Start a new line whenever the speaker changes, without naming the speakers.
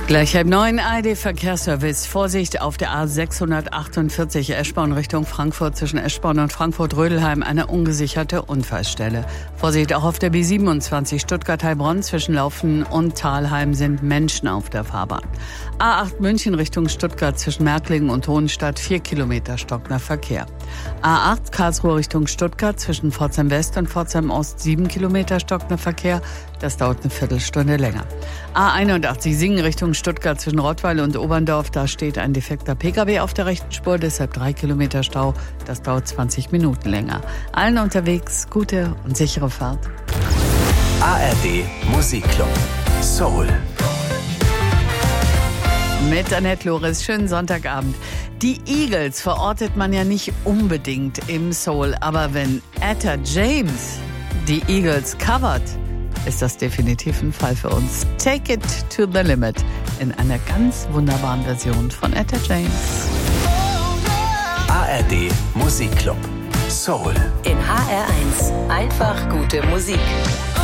Gleich halb 9, ARD-Verkehrsservice. Vorsicht auf der A648 Eschborn Richtung Frankfurt, zwischen Eschborn und Frankfurt-Rödelheim eine ungesicherte Unfallstelle. Vorsicht auch auf der B27 Stuttgart-Heilbronn, zwischen Laufen und Thalheim sind Menschen auf der Fahrbahn. A8 München Richtung Stuttgart, zwischen Märklingen und Hohenstadt 4 Kilometer stockender Verkehr. A8 Karlsruhe Richtung Stuttgart, zwischen Pforzheim West und Pforzheim Ost 7 Kilometer stockender Verkehr. Das dauert eine Viertelstunde länger. A81 Singen Richtung Stuttgart, zwischen Rottweil und Oberndorf, da steht ein defekter Pkw auf der rechten Spur, deshalb 3 Kilometer Stau. Das dauert 20 Minuten länger. Allen unterwegs gute und sichere Fahrt.
ARD Musikclub Soul.
Mit Annette Loris, schönen Sonntagabend. Die Eagles verortet man ja nicht unbedingt im Soul, aber wenn Etta James die Eagles covert, ist das definitiv ein Fall für uns. Take It to the Limit in einer ganz wunderbaren Version von Etta James.
ARD Musikclub Soul.
In HR1 einfach gute Musik.